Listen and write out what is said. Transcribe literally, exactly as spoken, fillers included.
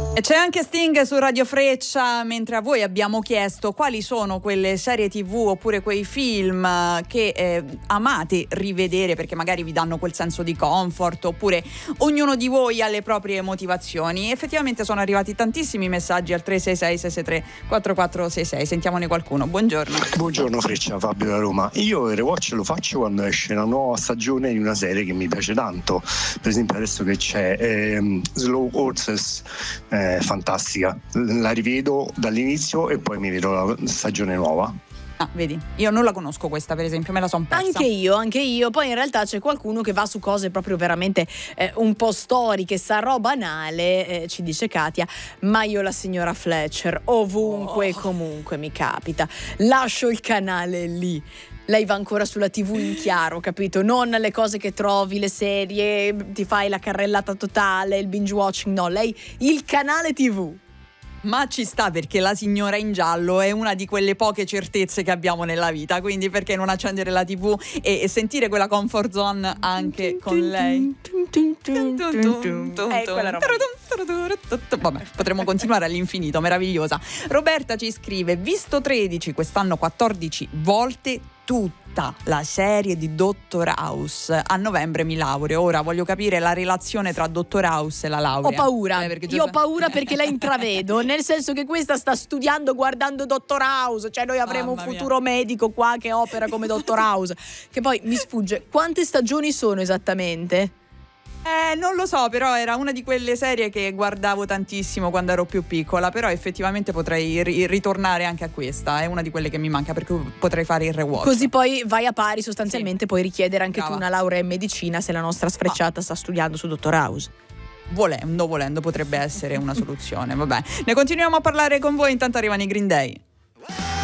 E c'è anche Sting su Radio Freccia, mentre a voi abbiamo chiesto quali sono quelle serie tv oppure quei film che eh, amate rivedere perché magari vi danno quel senso di comfort, oppure ognuno di voi ha le proprie motivazioni. Effettivamente sono arrivati tantissimi messaggi al tre sei sei sei sei tre quattro quattro sei sei. Sentiamone qualcuno. Buongiorno. Buongiorno Freccia, Fabio da Roma. Io il rewatch lo faccio quando esce una nuova stagione di una serie che mi piace tanto. Per esempio adesso che c'è ehm, Slow Horses, eh, fantastica, la rivedo dall'inizio e poi mi vedo la stagione nuova. Ah, vedi, io non la conosco questa, per esempio, me la son persa. Anche io, anche io. Poi in realtà c'è qualcuno che va su cose proprio veramente eh, un po' storiche, sarò banale, eh, ci dice Katia, ma io la signora Fletcher ovunque e oh. comunque mi capita. Lascio il canale lì. Lei va ancora sulla tivù in chiaro, capito? Non le cose che trovi, le serie, ti fai la carrellata totale, il binge watching, no, lei il canale tivù. Ma ci sta, perché la signora in giallo è una di quelle poche certezze che abbiamo nella vita, quindi perché non accendere la tivù e, e sentire quella comfort zone anche con lei? Eh, quella roba. Vabbè, potremmo continuare all'infinito, meravigliosa. Roberta ci scrive: visto tredici, quest'anno quattordici volte tutta la serie di Doctor House. A novembre mi laureo. Ora voglio capire la relazione tra Doctor House e la laurea. Ho paura, eh, io ho paura perché la intravedo, nel senso che questa sta studiando guardando Doctor House, cioè noi avremo Mamma un futuro mia. medico qua che opera come Doctor House, che poi mi sfugge. Quante stagioni sono esattamente? Eh, non lo so, però era una di quelle serie che guardavo tantissimo quando ero più piccola, però effettivamente potrei ri- ritornare anche a questa, è una di quelle che mi manca, perché potrei fare il rewatch. Così poi vai a pari sostanzialmente, sì. Puoi richiedere anche Brava. tu una laurea in medicina se la nostra sfrecciata ah. sta studiando su Doctor House. Volendo, volendo potrebbe essere una soluzione, vabbè. Ne continuiamo a parlare con voi, intanto arrivano i Green Day.